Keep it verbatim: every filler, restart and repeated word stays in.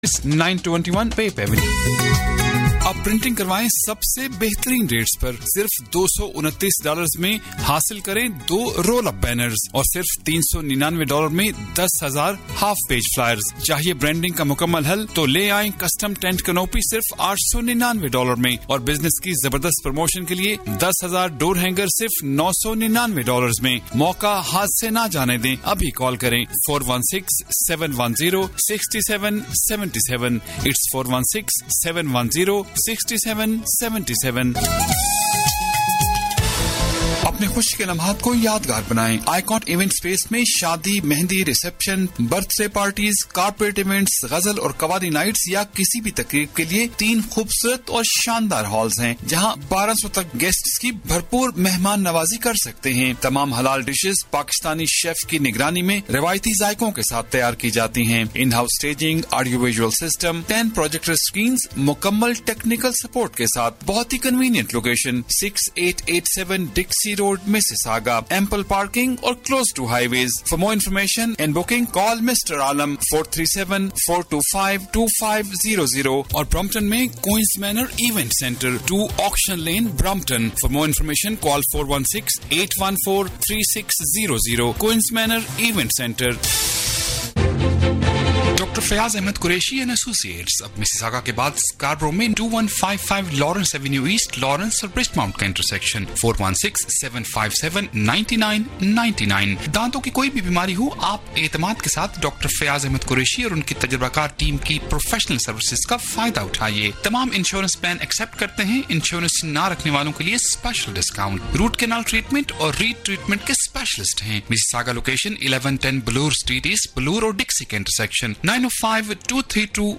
nine twenty-one Pape Avenue। अब printing करवाएं सबसे बेहतरीन रेट्स पर सिर्फ दो सौ उनतीस डॉलर में हासिल करें दो रोल अप बैनर्स और सिर्फ तीन सौ निन्यानवे डॉलर में दस हजार हाफ पेज फ्लायर्स। चाहिए ब्रांडिंग का मुकम्मल हल तो ले आएं कस्टम टेंट कनोपी सिर्फ आठ सौ निन्यानवे डॉलर में और बिजनेस की जबरदस्त प्रमोशन के लिए दस हजार डोर हैंगर सिर्फ नौ सौ निन्यानवे डॉलर में। मौका हाथ से ना जाने दें, अभी कॉल करें four one six seven one zero sixty seven seventy seven. It's four one six seven one zero sixty seven seventy seven. अपने खुशी के लम्हात को यादगार बनाएं। आइकॉन इवेंट स्पेस में शादी, mehndi, reception, birthday parties, corporate events, गजल और कवाली नाइट्स या किसी भी तकरीब के लिए तीन खूबसूरत और शानदार हॉल्स हैं जहां बारह सौ तक गेस्ट्स की भरपूर मेहमान नवाजी कर सकते हैं। तमाम हलाल डिशेस पाकिस्तानी शेफ की निगरानी में रिवायती जायकों के साथ तैयार की जाती हैं। In house staging, audio visual system, ten projector screens, मुकम्मल टेक्निकल सपोर्ट के साथ बहुत ही convenient location six eight eight seven डिक्सी road, Mississauga, ample parking or close to highways. For more information and booking, call Mister Alam four three seven, four two five, two five zero zero or Brompton में Queen's Manor Event Center, two Auction Lane, Brompton. For more information, call four one six, eight one four, three six zero zero. Queen's Manor Event Center. Doctor Fayaz Ahmad Qureshi and associates अब Mississauga के बाद स्कार्बरो में to one five five Lawrence Avenue east, Lawrence और ब्रिस्टमाउंट का intersection four one six seven five seven nine nine nine nine. दांतों की कोई भी बीमारी हो, आप एतमाद के साथ डॉक्टर फयाज अहमद कुरैशी और उनकी तजुर्बाकार टीम की प्रोफेशनल सर्विसेज का फायदा उठाइए। तमाम इंश्योरेंस प्लान एक्सेप्ट करते हैं। इंश्योरेंस ना रखने वालों के लिए special discount. Root canal treatment और रीड ट्रीटमेंट के स्पेशलिस्ट हैं। Mississauga location eleven ten blur street east, blur और डिक्सी के intersection nine O five, to three to,